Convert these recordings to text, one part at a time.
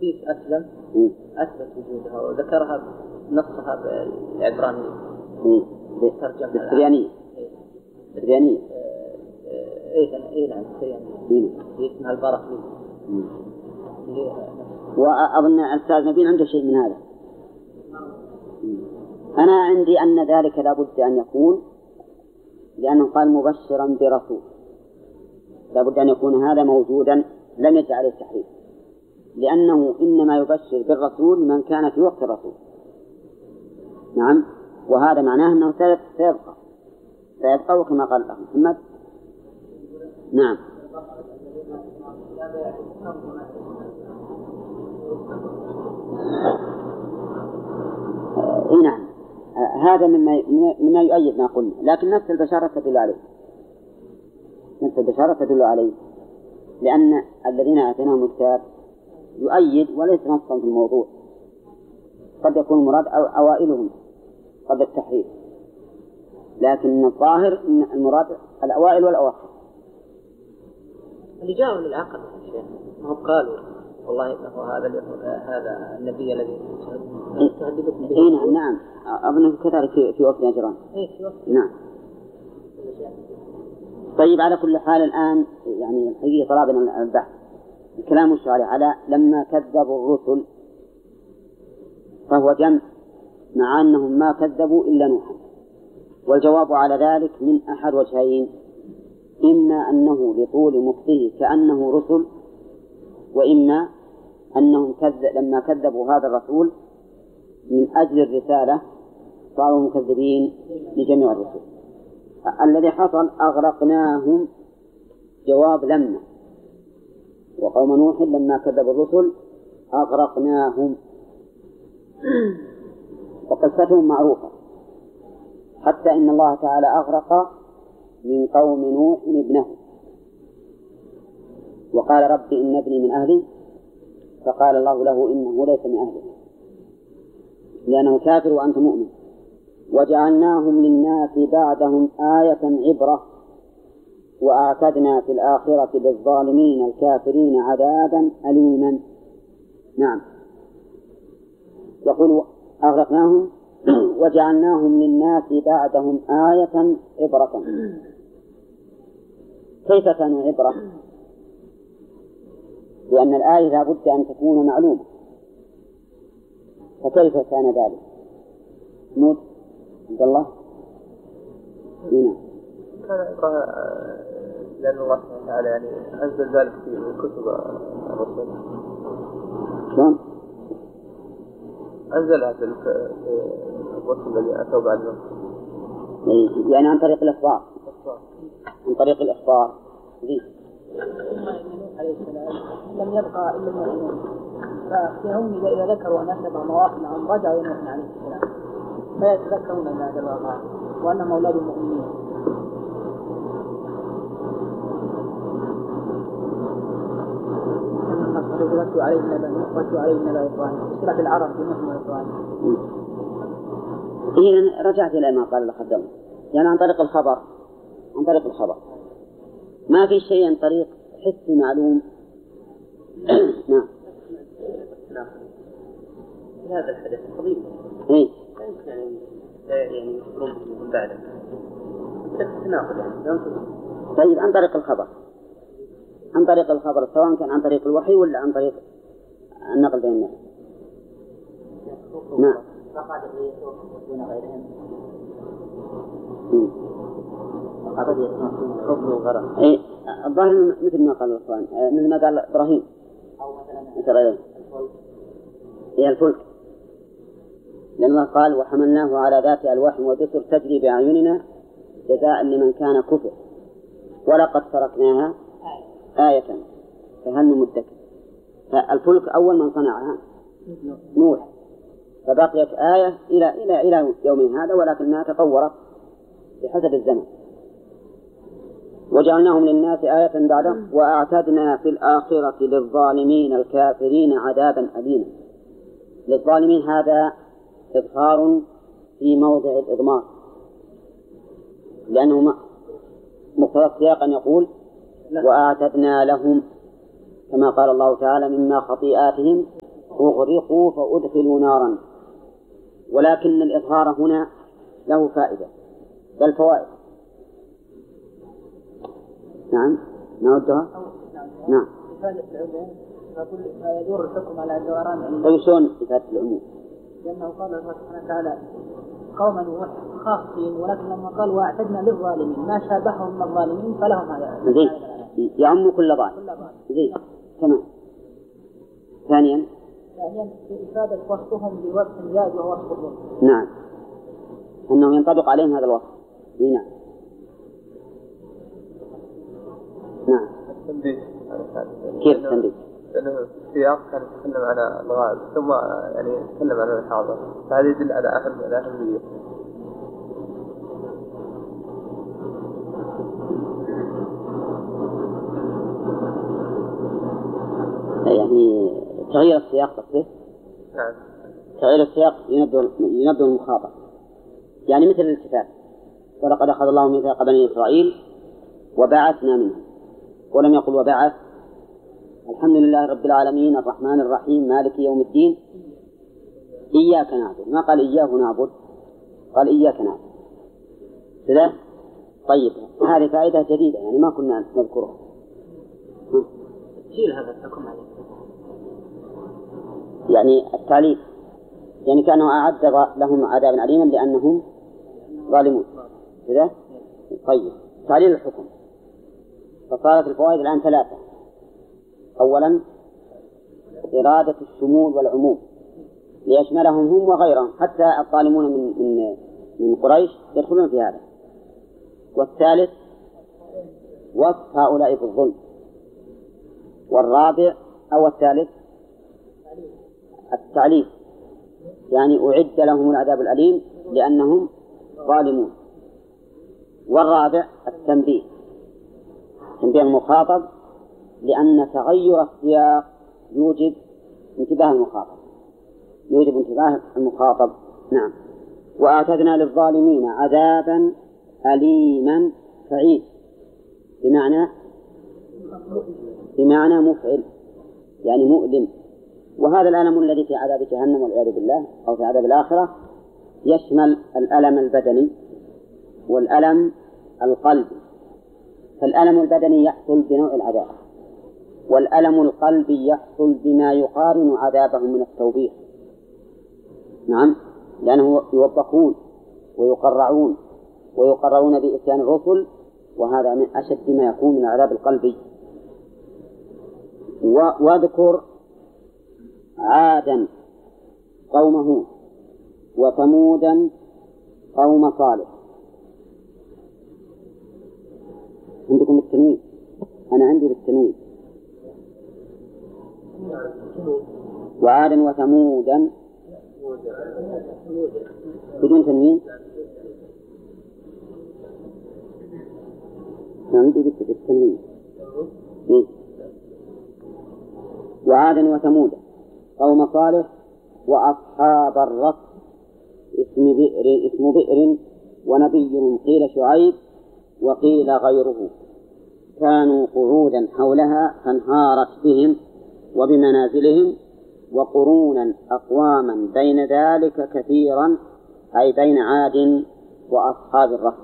القسيس أسلم أثبت وجودها وذكرها نصها بالعبرانية بالسريانية بالسريانية نعم السريانية اسمها البرقي. وأظن الأستاذ نبيل عنده شيء من هذا. أنا عندي أن ذلك لا بد أن يكون، لأنه قال مبشرا برسول، لا بد أن يكون هذا موجودا لم يجعل عليه التحريف، لأنه إنما يبشر بالرسول من كان في وقت الرسول. نعم، وهذا معناه أنه سيبقى وكما قال الله محمد. نعم. نعم، هذا مما يؤيد ما قلنا، لكن نفس البشارة تدل عليه، نفس البشارة تدل عليه، لأن الذين آتيناهم الكتاب يؤيد وليس نصا في الموضوع، قد يكون المراد أوائلهم قبل التحريف، لكن الظاهر أن المراد الأوائل والأواخر. اللي جاءوا للعقل ما هو قالوا والله إنه هذا النبي الذي تهددكم به. نعم أظن كذلك في وقت نجران. نعم. طيب، على كل حال الآن يعني الحقيقة طلبنا البحث الكلام الشارع على لما كذبوا الرسل، فهو جمع مع أنهم ما كذبوا إلا نوحا، والجواب على ذلك من أحد وجهين: إما أنه لطول مكثه كأنه رسل، وإما أنهم لما كذبوا هذا الرسول من أجل الرسالة صاروا مكذبين لجميع الرسل. الذي حصل أغرقناهم، جواب لما، وقوم نوح لما كذبوا الرسل أغرقناهم، وقصتهم معروفة، حتى إن الله تعالى أغرق من قوم نوح ابنه، وقال رب إن ابني من أهلي، فقال الله له إنه ليس من أهلك لأنه كافر وأنت مؤمن. وجعلناهم للناس بعدهم آية عبرة وأعتدنا في الآخرة للظالمين الكافرين عذابا أليما. نعم، يقول أغرقناهم وجعلناهم للناس بعدهم آية عبرة. كيف كانوا عبرة؟ لأن الآية لا بد أن تكون معلومة، فكيف كان ذلك؟ نوت عبد الله. هنا كان عبرة لأن الله سبحانه وتعالى يعني أنزل ذلك في كتب الرسل. شلون؟ أنزلها في الرسل الذي أتوا بعد نوح، يعني عن طريق الإخبار، عن طريق الإخبار. عليه السلام لم يبقى إلا المؤمنون، فهم إذا ذكروا أن أسبع مواقف معهم رجعوا إلى نوح عليه السلام فيتذكرون أن هذا الواقع وأنهم أولاد المؤمنين. واتلوا عليه نبأ إبراهيم بصلة العرب في نوح وإبراهيم. إذن رجعت إلى ما قال الخدام، يعني عن طريق الخبر، عن طريق الخبر، ما في شيء عن طريق حسي معلوم. نعم. نعم. هذا الحدث قضيب. إيه. يعني يخبرون من بعده. طيب، عن طريق الخبر، عن طريق الخبر سواء كان عن طريق الوحي ولا عن طريق النقل بين الناس. نعم. إيه، الظاهر مثل ما قال الإخوان، مثل ما قال إبراهيم مثل هي الفلك، لأنه قال وحملناه على ذات ألواح ودسر تجري بأعيننا جزاء لمن كان كفر ولقد تركناها آية فهل مدكر. فالفلك أول من صنعها نوح، فبقيت آية إلى يوم هذا، ولكنها تطورت بحسب الزمن. وجعلناهم للناس آية بعده وأعتدنا في الآخرة للظالمين الكافرين عذابا أليما. للظالمين هذا إظهار في موضع الإضمار، لأنه مقتضى السياق أن يقول وأعتدنا لهم كما قال الله تعالى مما خطيئاتهم أغرقوا فأدخلوا نارا. ولكن الإظهار هنا له فائدة، بل فوائد. نعم نودها. نعم. إفادة العموم يدور الحكم على الدوران. طيب شلون إفادة العموم؟ لأنه قال الله سبحانه وتعالى قوما خاصين، ولكن لما قال واعتدنا للظالمين ما شابههم من الظالمين فلهم هذا. زين، يعم كل ظالم. زين، تمام. ثانيا إفادة وصفهم بوصف زائد وهو وصف الظلم. نعم، أنه ينطبق عليهم هذا الوصف. نعم. نعم. التنبيه. كيف التنبيه؟ لأنه السياق كان يتكلم عن الغائب ثم يعني يتكلم عن الحاضر، فهذا يدل على الأهمية. يعني تغيير السياق تصدق؟ نعم. تغيير السياق ينبه المخاطب، يعني مثل الالتفات: ولقد أخذ الله ميثاق بني إسرائيل وبعثنا منهم، ولم يقل وبعث. الحمد لله رب العالمين الرحمن الرحيم مالك يوم الدين إياك نعبد، ما قال إياه نعبد، قال إياك نعبد كذا. طيب هذه فائدة جديدة يعني ما كنا نذكرها. تشيل هذا الحكم عليه، يعني التعليل، يعني كانوا أعد لهم عذابا أليما لأنهم ظالمون كذا. طيب تعليل الحكم، فصارت الفوائد الآن ثلاثة. أولا إرادة الشمول والعموم ليشملهم هم وغيرهم، حتى الظالمون من قريش يدخلون في هذا. والثالث وصف هؤلاء بالظلم. والرابع أو الثالث التعليل، يعني أعد لهم العذاب الأليم لأنهم ظالمون. والرابع التنبيه، تنبيه المخاطب، لأن تغير السياق يوجب انتباه المخاطب، يوجب انتباه المخاطب. نعم. وأعتدنا للظالمين عذابا أليما فعيل، بمعنى مفعل، يعني مؤلم. وهذا الألم الذي في عذاب جهنم والعياذ بالله أو في عذاب الآخرة يشمل الألم البدني والألم القلبي. فالألم البدني يحصل بنوع العذاب، والألم القلبي يحصل بما يقارن عذابهم من التوبيخ. نعم، لأنه يوبخون ويقرعون بإتيان الرسل، وهذا من أشد ما يكون من العذاب القلبي. واذكر عادا قوم هود وثمودا قوم صالح. عندكم التنوين؟ أنا عندي بالتنوين. وعادا وثمودا بدون تنوين. عندي بالتنوين. وعادا وثمودا قوم صالح وأصحاب الرس اسم بئر ونبي قيل شعيب وقيل غيره، كانوا قعودا حولها فانهارت بهم وبمنازلهم، وقرونا أقواما بين ذلك كثيرا، أي بين عاد وأصحاب الرس.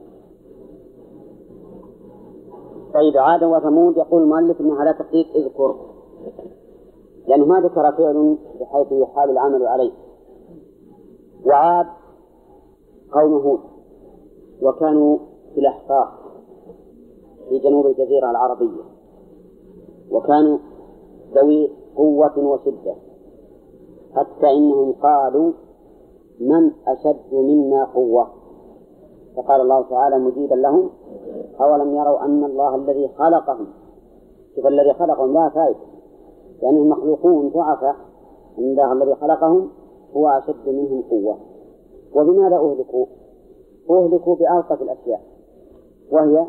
طيب عاد وثمود يقول المؤلف إنه على تقدير اذكر، لأنه ما ذكر فعل بحيث يحال العمل عليه. وعاد قوم هود وكانوا في الأحقاف في جنوب الجزيرة العربية، وكانوا ذوي قوة وشدة، حتى إنهم قالوا من أشد منا قوة، فقال الله تعالى مجيبا لهم: أولم يروا أن الله الذي خلقهم، شوف الذي خلقهم لا فائدة، لأنهم مخلوقون ضعفاء، أن الله الذي خلقهم هو أشد منهم قوة. وبماذا أهلكوا؟ أهلكوا بألطف الأشياء، وهي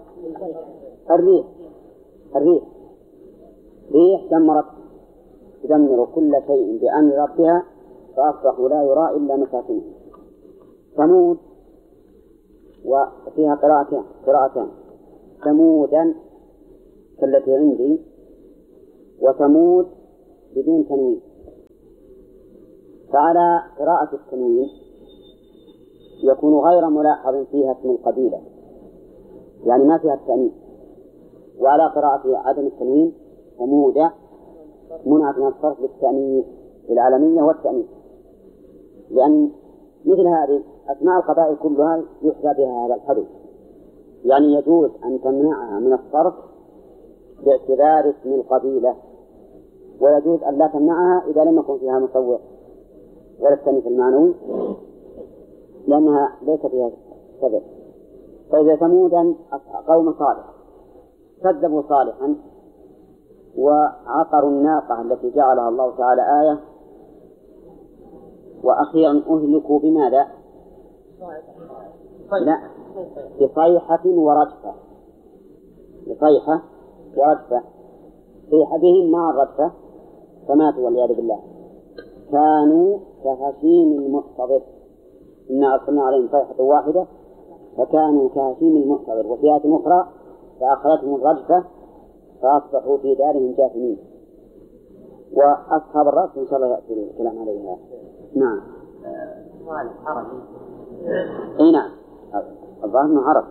الريح تدمر كل شيء بأمر ربها فأصبحوا لا يرى إلا مساكنهم. ثمود وفيها قراءتان، ثمودا كالتي عندي، وثمود بدون تنوين فعلى قراءة التنوين يكون غير ملاحظ فيها اسم القبيلة، يعني ما فيها التأنيث. وعلى قراءة عدم التنوين ثمود منعت من الصرف للتأنيث العالمية والتأنيث، لأن مثل هذه أسماء القبائل كلها يحذى بها هذا الحدث، يعني يجوز أن تمنعها من الصرف باعتبار اسم القبيلة، ويجوز أن لا تمنعها إذا لم يكن فيها مصور ولا التأنيث المعنوي لأنها ليس فيها سبب. فإذا ثمودا قوم صالح كذبوا صالحا وعقروا الناقة التي جعلها الله تعالى آية، وأخيرا أهلكوا بماذا؟ لا، بصيحة ورجفة. بصيحة ورجفة، صيح بهم مع الرجفة فماتوا والعياذ بالله. كانوا كهشيم المحتضر، إنا أرسلنا عليهم صيحة واحدة فكانوا كهشيم المحتضر. وفي آية أخرى فأخذتهم الرجفة فأصبحوا في دارهم جاثمين. وأصحاب الرأس إن شاء الله يأتي الكلام عليها. نعم. سؤال عربي. أي نعم، الظاهر أنه عرب.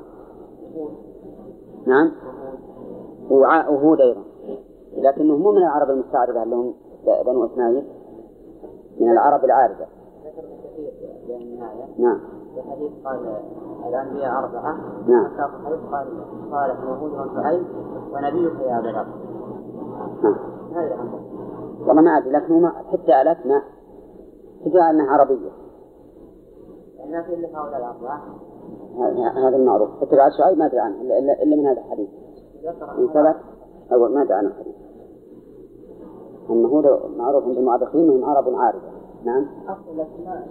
نعم، وهود أيضا، لكنه مو من العرب المستعربة اللي هم بنو إسماعيل، من العرب العاربة. نعم. الحديث قال الأنبياء 4. نعم. الحديث قال صالح وهود وشعيب ونبيك يا أبا بكر. نعم. هذا الأمر. والله ما أدري، لكنه حتى آلات ما تدعى أنها عربية. ما في إلا هؤلاء الأربعة. هذا المعروف. اتباع شعيب ما أدري عنه إلا من هذا الحديث. من ثبت أو ما أدري عنه الحديث. أما هو معروف عند المؤرخين أنهم عرب عاربة. نعم. أصل الأسماء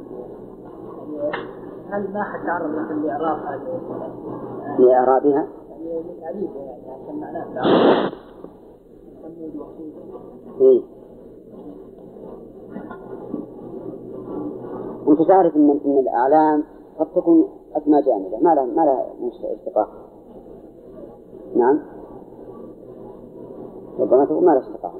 هل ما حد تعرض مثل لإعراب هذه لإعرابها؟ يعني لتعريفها يعني عشان معناها إيه. أنت تعرف إن الأعلام قد تكون أسماء جامدة ما لها اشتقاق. نعم. ربما تقول ما لها اشتقاق.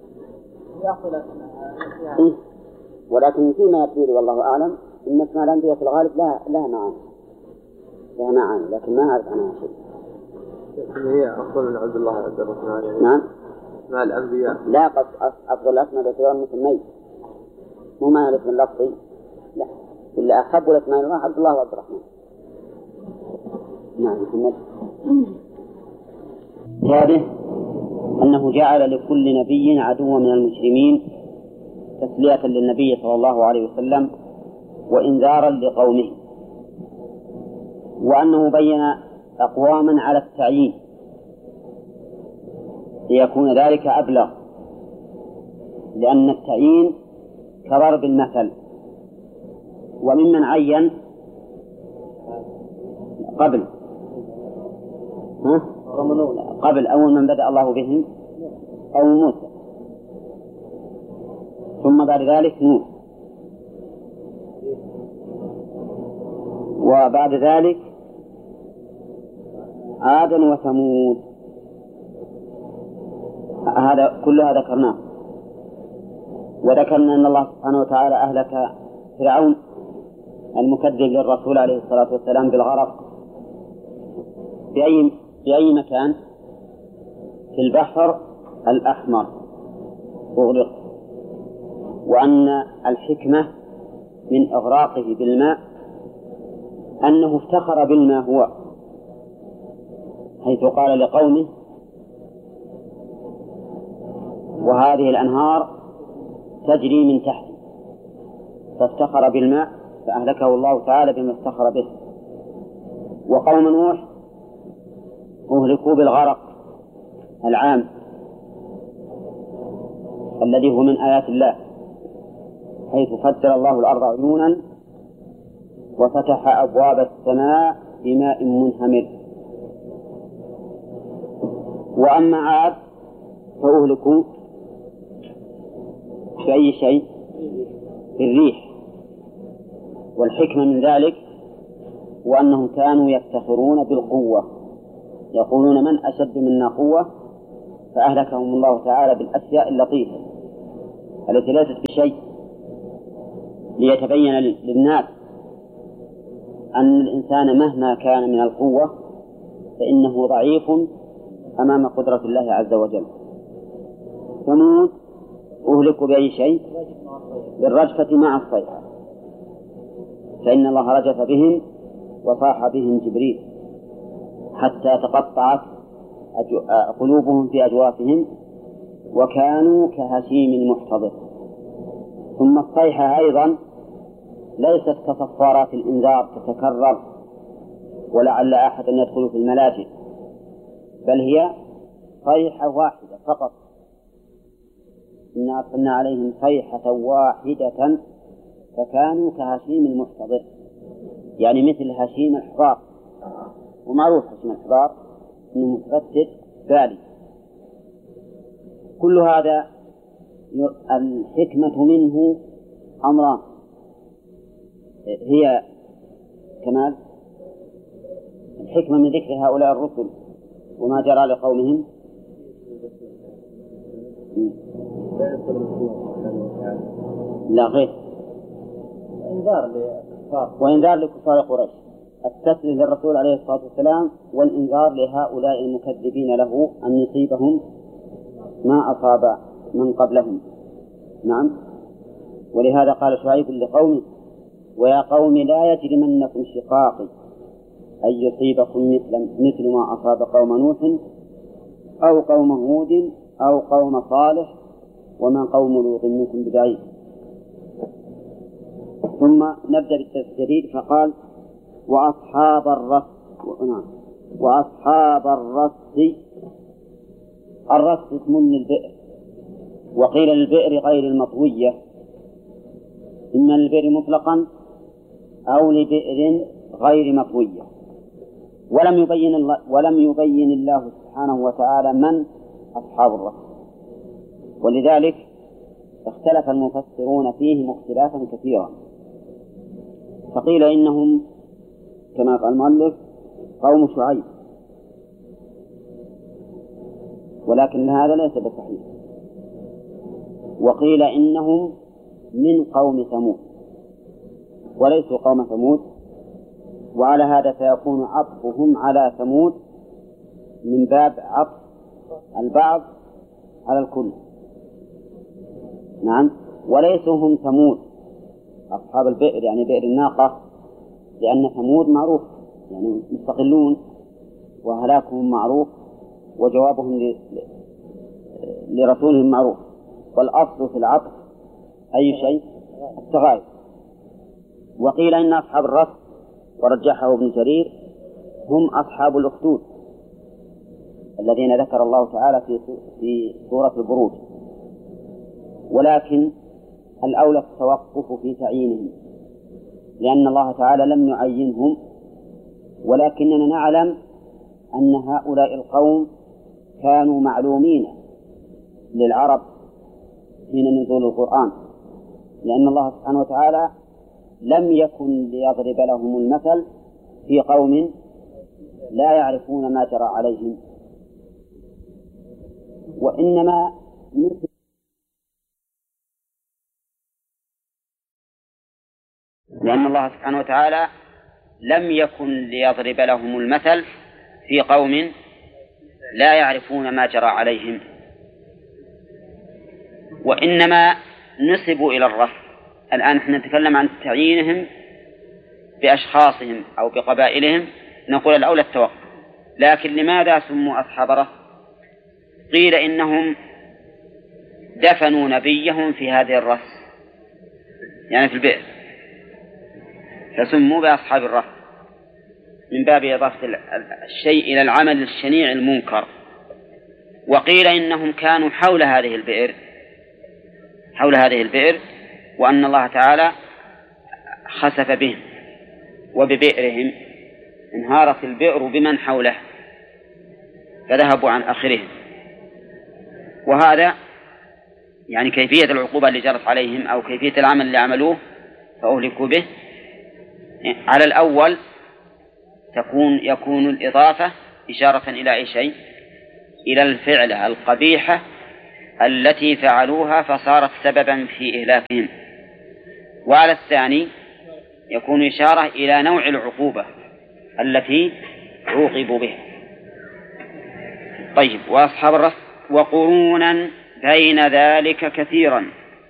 إيه. ولكن فيما يبدو والله أعلم إن اسماء الأنبياء في الغالب لها معاني لكن ما أعرف عنها شيء. هي أفضل من عبد الله عبد الرحمن يعني. نعم. اسماء الأنبياء لا، قد أفضل الأسماء باعتبار مثل ميت، مو ما الاسم اللفظي، لا، إلا أحب الأسماء الله عبد الله وعبد الرحمن. نعم. محمد. هذه أنه جعل لكل نبي عدوا من المجرمين تسلية للنبي صلى الله عليه وسلم وإنذارا لقومه، وأنه بين أقواما على التعيين ليكون ذلك أبلغ، لأن التعيين كضرب المثل. وممن عين قبل أول من بدأ الله بهم أو موسى، ثم بعد ذلك نوح، وبعد ذلك عاد وثمود. هذا كلها ذكرناه. وذكرنا أن الله سبحانه وتعالى أهلك فرعون المكذب للرسول عليه الصلاة والسلام بالغرق في أي مكان؟ في البحر الأحمر أغرق. وأن الحكمة من إغراقه بالماء أنه افتخر بالماء هو، حيث قال لقومه وهذه الأنهار تجري من تحته، فافتخر بالماء فأهلكه الله تعالى بما افتخر به. وقوم نوح أهلكوا بالغرق العام الذي هو من آيات الله، حيث فجر الله الأرض عيونا وفتح أبواب السماء بماء منهمر. وأما عاد فأهلكوا في أي شيء؟ في الريح. والحكمة من ذلك وأنهم كانوا يفتخرون بالقوة، يقولون من أشد منا قوة، فأهلكهم الله تعالى بالأشياء اللطيفة التي ليست بشيء. ليتبين للناس أن الإنسان مهما كان من القوة فإنه ضعيف أمام قدرة الله عز وجل. ثمود أهلكوا بأي شيء؟ بالرجفة مع الصيحة، فإن الله رجف بهم وصاح بهم جبريل حتى تقطعت قلوبهم في أجوافهم وكانوا كهشيم المحتضر. ثم الصيحة أيضا ليست كصفارات الإنذار تتكرر ولعل أحدا يدخل في الملاجئ، بل هي صيحة واحدة فقط. إنا أرسلنا عليهم صيحة واحدة فكانوا كهشيم المحتضر، يعني مثل هشيم الحضار، ومعروف هشيم الحضار أنه متفتت بالي. كل هذا الحكمة منه أمران، هي كمال الحكمة من ذكر هؤلاء الرسل وما جرى لقومهم لا غير وإنذار لكفار قريش، التسلية للرسول عليه الصلاة والسلام والإنذار لهؤلاء المكذبين له أن يصيبهم ما أصاب من قبلهم. نعم. ولهذا قال شعيب لقومه ويا قوم لا يجرمنكم شقاقي أن يصيبكم مثل ما أصاب قوم نوح أو قوم هود أو قوم صالح وما قوم لوط منكم ببعيد. ثم نبدأ بالتجديد فقال وأصحاب الرس. وأصحاب الرس، الرس اسم للبئر، وقيل للبئر غير المطوية، إما للبئر مطلقا أو لبئر غير مطوية. ولم يبين الله سبحانه وتعالى من أصحاب الرس، ولذلك اختلف المفسرون فيهم اختلافا كثيرا، فقيل إنهم كما قال المؤلف قوم شعيب، ولكن هذا ليس بصحيح. وقيل إنهم من قوم ثمود وليسوا قوم ثمود، وعلى هذا فيكون عطفهم على ثمود من باب عطف البعض على الكل. نعم. وليسوا هم ثمود أصحاب البئر يعني بئر الناقة، لأن ثمود معروف يعني مستقلون وهلاكهم معروف وجوابهم لرسولهم معروف، والأصل في العطف أي شيء التغاير. وقيل إن أصحاب الرس ورجحه ابن جرير هم أصحاب الأخدود الذين ذكر الله تعالى في سورة البروج، ولكن الأولى التوقف في تعيينهم لأن الله تعالى لم يعينهم، ولكننا نعلم أن هؤلاء القوم كانوا معلومين للعرب حين نزول القرآن، لأن الله سبحانه وتعالى لم يكن ليضرب لهم المثل في قوم لا يعرفون ما جرى عليهم، وإنما لأن الله سبحانه وتعالى لم يكن ليضرب لهم المثل في قوم لا يعرفون ما جرى عليهم، وإنما نسبوا إلى الرف. الآن نحن نتكلم عن تعيينهم بأشخاصهم أو بقبائلهم، نقول الأولى التوقف. لكن لماذا سموا أصحاب رف؟ قيل إنهم دفنوا نبيهم في هذه الرس يعني في البئر، فسموا بأصحاب الرف من باب إضافة الشيء إلى العمل الشنيع المنكر. وقيل إنهم كانوا حول هذه البئر وأن الله تعالى خسف بهم وببئرهم، انهارت البئر بمن حوله فذهبوا عن آخرهم. وهذا يعني كيفية العقوبة اللي جرت عليهم أو كيفية العمل اللي عملوه فأهلكوا به. على الأول يكون الإضافة إشارة إلى أي شيء؟ إلى الفعلة القبيحة التي فعلوها فصارت سببا في إهلاكهم. وعلى الثاني يكون إشارة إلى نوع العقوبة التي عوقبوا بها. طيب، وأصحاب الرس وقرونا بين ذلك كثيرا.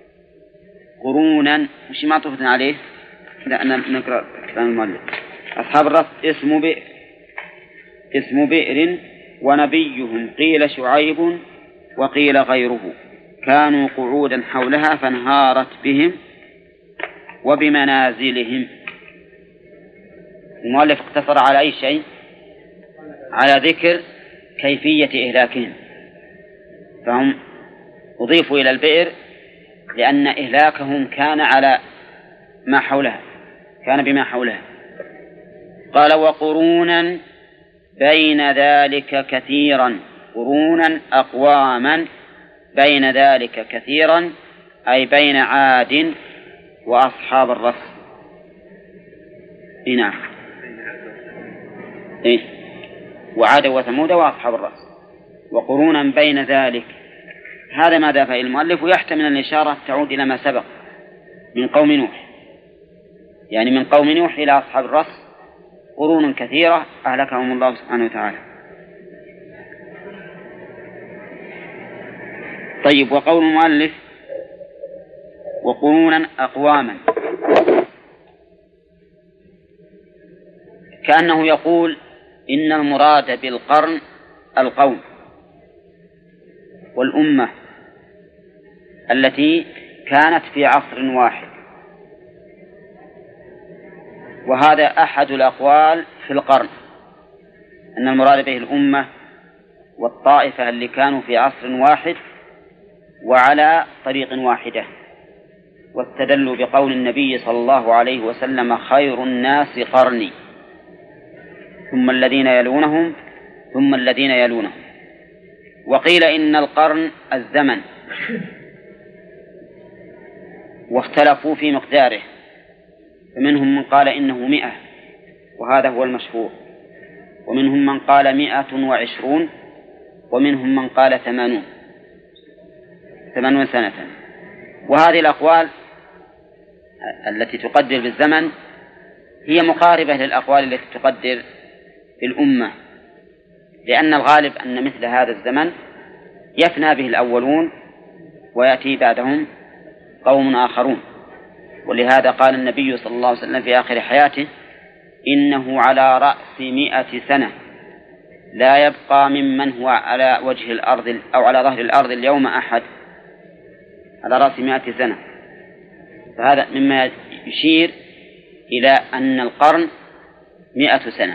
قرونا وش معطوفة عليه؟ لا، أنا نقرأ كلام المؤلف. أصحاب الرس اسم بئر ونبيهم قيل شعيب وقيل غيره، كانوا قعودا حولها فانهارت بهم وبمنازلهم. المؤلف اقتصر على أي شيء؟ على ذكر كيفية إهلاكهم، فهم أضيفوا إلى البئر لأن إهلاكهم كان على ما حولها، كان بما حولها. قال وقرونا بين ذلك كثيرا، قرونا أقواما بين ذلك كثيرا أي بين عاد وأصحاب الرس. نعم، وعاد وثمود وأصحاب الرس. وقرونا بين ذلك، هذا ما ذهب إليه المؤلف، ويحتمل الإشارة تعود إلى ما سبق من قوم نوح، يعني من قوم نوح إلى أصحاب الرس قرون كثيرة أهلكهم الله سبحانه وتعالى. طيب، وقول المؤلف وقرونا أقواما، كأنه يقول إن المراد بالقرن القوم والأمة التي كانت في عصر واحد، وهذا أحد الأقوال في القرن، أن المراد به الأمة والطائفة اللي كانوا في عصر واحد وعلى طريق واحدة، واستدلوا بقول النبي صلى الله عليه وسلم خير الناس قرني ثم الذين يلونهم ثم الذين يلونهم. وقيل إن القرن الزمن، واختلفوا في مقداره، فمنهم من قال إنه 100 وهذا هو المشهور، ومنهم من قال 120، ومنهم من قال 80 سنة. وهذه الأقوال التي تقدر بالزمن هي مقاربة للأقوال التي تقدر بالأمة، لأن الغالب أن مثل هذا الزمن يفنى به الأولون ويأتي بعدهم قوم آخرون. ولهذا قال النبي صلى الله عليه وسلم في آخر حياته إنه على رأس 100 سنة لا يبقى ممن هو على وجه الأرض أو على ظهر الأرض اليوم أحد، على رأس 100 سنة. فهذا مما يشير إلى أن القرن 100 سنة.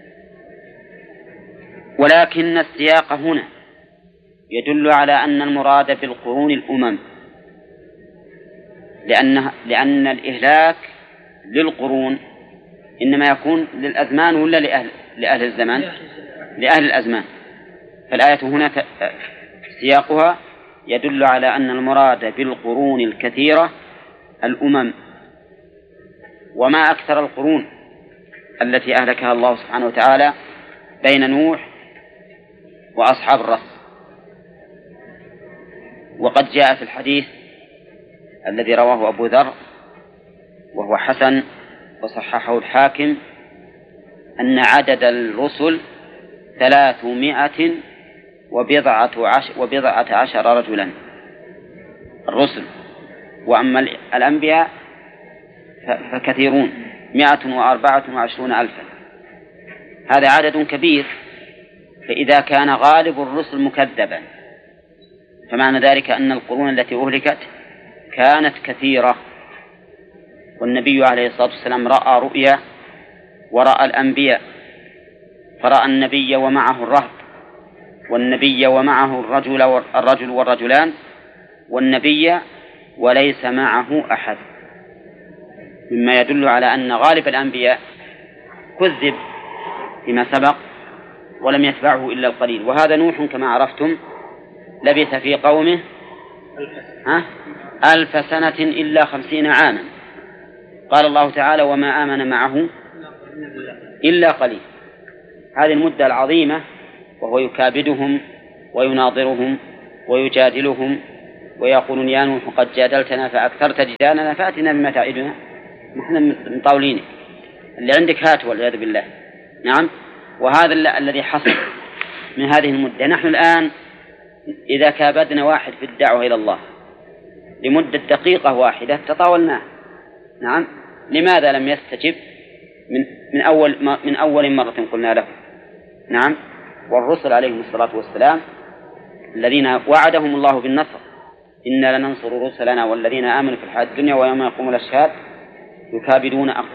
ولكن السياق هنا يدل على أن المراد بالقرون الأمم، لأن الإهلاك للقرون إنما يكون للأزمان ولا لأهل الزمان؟ لأهل الأزمان. فالآية هنا سياقها يدل على أن المراد بالقرون الكثيرة الأمم. وما أكثر القرون التي أهلكها الله سبحانه وتعالى بين نوح وأصحاب الرس. وقد جاء في الحديث الذي رواه أبو ذر وهو حسن وصححه الحاكم أن عدد الرسل 310 رجلا الرسل، وأما الأنبياء فكثيرون 124,000. هذا عدد كبير. فإذا كان غالب الرسل مكذبا فمعنى ذلك أن القرون التي أهلكت كانت كثيرة. والنبي عليه الصلاة والسلام رأى رؤيا ورأى الأنبياء، فرأى النبي ومعه الرهط، والنبي ومعه الرجل والرجلان، والنبي وليس معه أحد، مما يدل على أن غالب الأنبياء كذب فيما سبق ولم يتبعه إلا القليل. وهذا نوح كما عرفتم لبث في قومه 1000 سنة إلا 50 عاما. قال الله تعالى وما آمن معه إلا قليل. هذه المدة العظيمة وهو يكابدهم ويناظرهم ويجادلهم ويقولون يا نوح قد جادلتنا فأكثرت جدالنا فأتنا بما تعدنا، نحن مطاولين، اللي عندك هات والعياذ بالله. نعم. وهذا الذي حصل من هذه المدة. نحن الآن إذا كابدنا واحد في الدعوة إلى الله لمدة دقيقة واحدة تطاولناه. نعم. لماذا لم يستجب من أول مرة قلنا له؟ نعم. والرسل عليهم الصلاة والسلام الذين وعدهم الله بالنصر، إنا لننصر رسلنا والذين آمنوا في الحياة الدنيا ويوم يقوم الأشهاد يكابدون أقوام